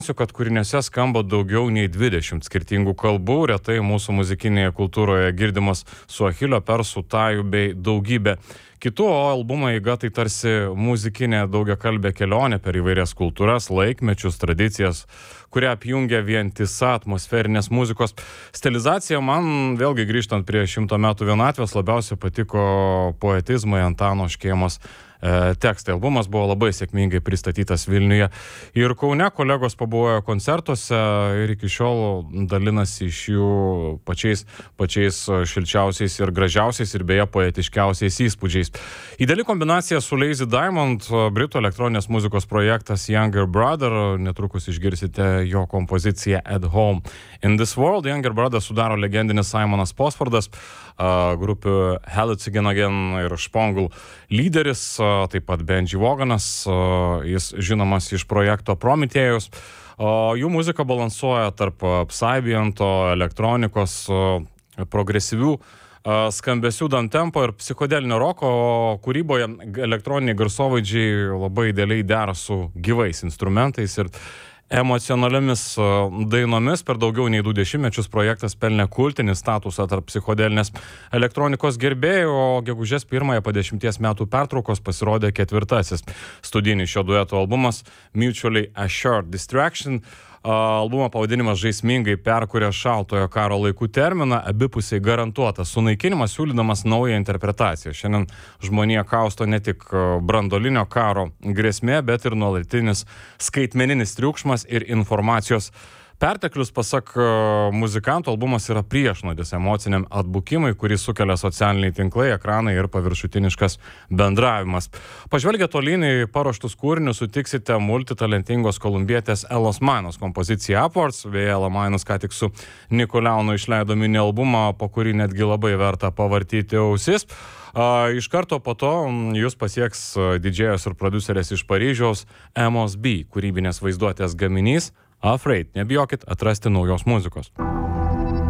kad kūriniuose skamba daugiau nei 20 skirtingų kalbų, retai mūsų muzikinėje kultūroje girdimas suahilio, persų, tajų bei daugybė kitų, o albumo eiga tai tarsi muzikinė daugiakalbė kelionė per įvairias kultūras, laikmečius, tradicijas, kuria apjungia vientisa atmosferinės muzikos stilizacija. Man, vėlgi grįžtant prie 100 metų vienatvės, labiausiai patiko poetizmai Antano Škėmos tekstai. Albumas buvo labai sėkmingai pristatytas Vilniuje ir Kaune, kolegos pabuvojo koncertuose ir iki šiol dalinasi iš jų pačiais šilčiausiais ir gražiausiais ir beje poetiškiausiais įspūdžiais. Ideali kombinacija su Lazy Diamond, britų elektroninės muzikos projektas Younger Brother, netrukus išgirsite jo kompoziciją At Home. In This World Younger Brother sudaro legendinis Simonas Posfordas, grupių Hell Again ir Špongul lyderis, taip pat Benji Voganas, jis žinomas iš projekto Prometheus. Jų muzika balansuoja tarp psyambiento, elektronikos, progresyvių skambesių downtempo ir psichodelinio roko, kūryboje elektroniniai garsovaidžiai labai idealiai dera su gyvais instrumentais ir emocionaliomis dainomis. Per daugiau nei 2 dešimtmečius projektas pelnė kultinį statusą tarp psichodelinės elektronikos gerbėjų, o gegužės 1 po 10 metų pertraukos pasirodė 4. studijinis šio dueto albumas Mutually Assured Distraction. Albumo pavadinimas žaismingai perkuria šaltojo karo laikų terminą, abipusiai garantuotas sunaikinimas, siūlydamas naują interpretaciją. Šiandien žmonija kausto ne tik branduolinio karo grėsmė, bet ir nuolatinis skaitmeninis triukšmas ir informacijos perteklius. Pasak muzikantų, albumas yra priešnuodis emociniam atbukimui, kurį sukelia socialiniai tinklai, ekranai ir paviršutiniškas bendravimas. Pažvelgę tolyn į paruoštus kūrinius sutiksite multitalentingos kolumbietės Elos Mainos kompoziciją Upwards. Vėja Ela Mainos ką tik su Niku Leonu išleido mini albumą, po kurį netgi labai verta pavartyti ausis. Iš karto po to jūs pasieks didžėjos ir producerės iš Paryžiaus Amos B, kūrybinės vaizduotės gaminys Afraid. Nebijokit atrasti naujos muzikos.